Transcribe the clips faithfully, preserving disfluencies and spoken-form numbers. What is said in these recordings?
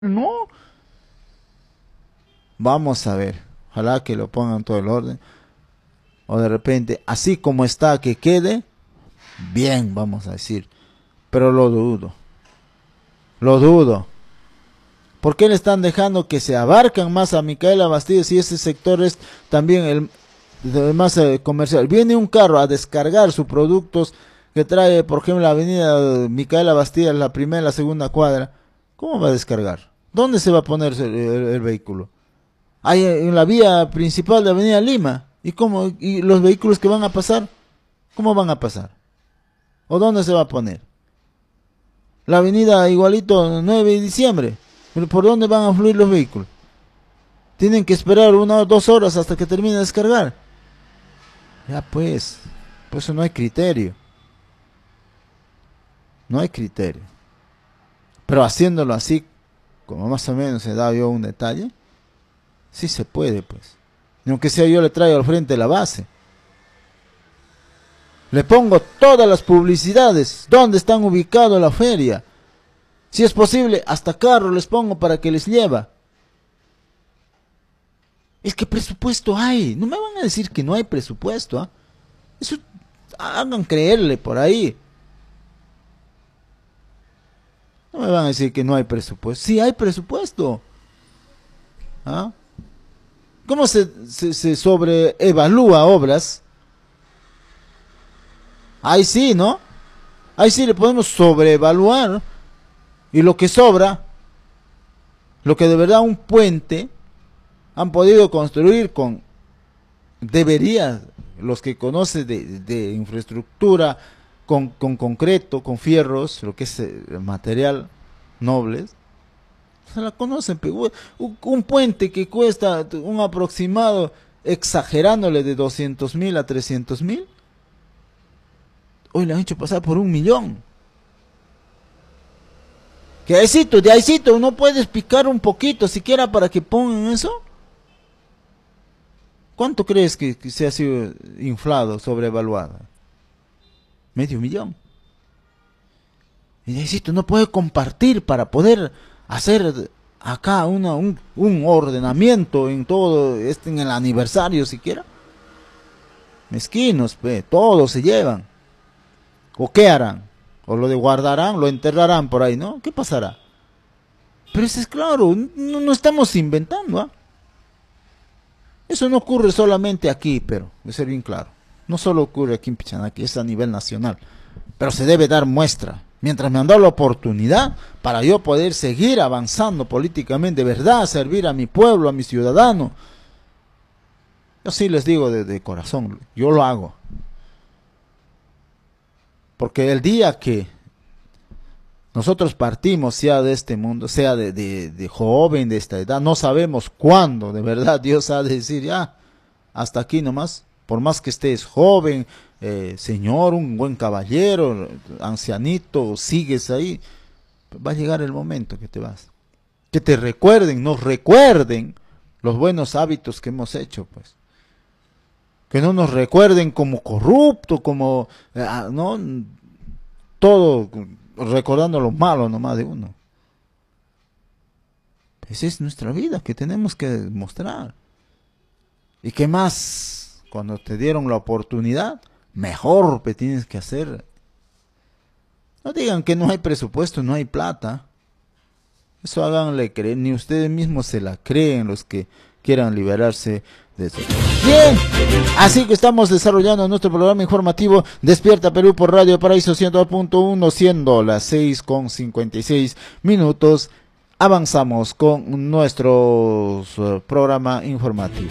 No, vamos a ver, ojalá que lo pongan todo el orden, o de repente, así como está, que quede, bien, vamos a decir, pero lo dudo, lo dudo. ¿Por qué le están dejando que se abarcan más a Micaela Bastida si ese sector es también el, el más eh, comercial? Viene un carro a descargar sus productos que trae, por ejemplo, la avenida Micaela Bastida, la primera y la segunda cuadra. ¿Cómo va a descargar? ¿Dónde se va a poner el, el- el vehículo? Hay en la vía principal de Avenida Lima. ¿Y cómo? ¿Y los vehículos que van a pasar? ¿Cómo van a pasar? ¿O dónde se va a poner? La avenida igualito nueve de diciembre. ¿Pero por dónde van a fluir los vehículos? Tienen que esperar una o dos horas hasta que termine de descargar. Ya pues, pues eso no hay criterio. No hay criterio. Pero haciéndolo así, como más o menos se da yo un detalle, sí se puede pues. Y aunque sea yo le traigo al frente la base. Le pongo todas las publicidades, dónde están ubicados la feria. Si es posible, hasta carro les pongo para que les lleva. Es que presupuesto hay. No me van a decir que no hay presupuesto. ¿Ah? Eso hagan creerle por ahí. No me van a decir que no hay presupuesto. Sí hay presupuesto. ¿Ah? ¿Cómo se, se, se sobreevalúa obras? Ahí sí, ¿no? Ahí sí le podemos sobreevaluar. Y lo que sobra, lo que de verdad un puente han podido construir con, debería, los que conocen de, de infraestructura, con, con concreto, con fierros, lo que es eh, material nobles, se la conocen. Pero un, un puente que cuesta un aproximado, exagerándole de doscientos mil a trescientos mil, hoy le han hecho pasar por un millón. Que ahícito, de ahícito, ¿no puedes picar un poquito siquiera para que pongan eso? ¿Cuánto crees que, que se ha sido inflado, sobrevaluado? Medio millón. Y necesito, no puede compartir para poder hacer acá una, un, un ordenamiento en todo, este en el aniversario siquiera. Mezquinos, pe, todos se llevan. ¿O qué harán? O lo de guardarán, lo enterrarán por ahí, ¿no? ¿Qué pasará? Pero eso es claro, no, no estamos inventando, ¿ah? Eso no ocurre solamente aquí, pero, de ser bien claro. No solo ocurre aquí en Pichanaki, es a nivel nacional. Pero se debe dar muestra. Mientras me han dado la oportunidad para yo poder seguir avanzando políticamente, de verdad, servir a mi pueblo, a mi ciudadano. Yo sí les digo de, de corazón, yo lo hago. Porque el día que nosotros partimos sea de este mundo, sea de, de, de joven, de esta edad, no sabemos cuándo, de verdad, Dios ha de decir, ya, hasta aquí nomás, por más que estés joven, eh, señor, un buen caballero, ancianito, sigues ahí, va a llegar el momento que te vas. Que te recuerden, nos recuerden los buenos hábitos que hemos hecho, pues. Que no nos recuerden como corrupto, como, eh, no, todo recordando lo malo nomás de uno. Esa es nuestra vida que tenemos que mostrar. ¿Y qué más? Cuando te dieron la oportunidad, mejor que tienes que hacer. No digan que no hay presupuesto, no hay plata. Eso háganle creer, ni ustedes mismos se la creen los que quieran liberarse de eso. Bien, así que estamos desarrollando nuestro programa informativo Despierta Perú por Radio Paraíso ciento dos punto uno, siendo las seis con cincuenta y seis minutos. Avanzamos con nuestro uh, programa informativo.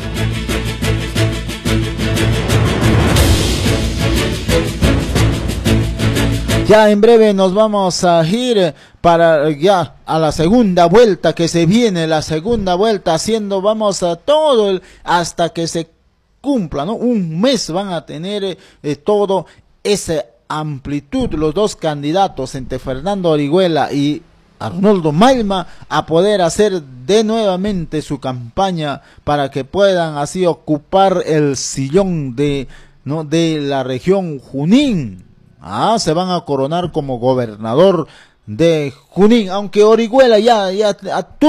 Ya en breve nos vamos a ir para ya a la segunda vuelta que se viene, la segunda vuelta haciendo, vamos a todo el, hasta que se cumpla, ¿no? Un mes van a tener eh, todo esa amplitud, los dos candidatos entre Fernando Orihuela y Arnoldo Mailma a poder hacer de nuevamente su campaña para que puedan así ocupar el sillón de, ¿no?, de la región Junín. Ah, se van a coronar como gobernador de Junín, aunque Orihuela ya, ya, a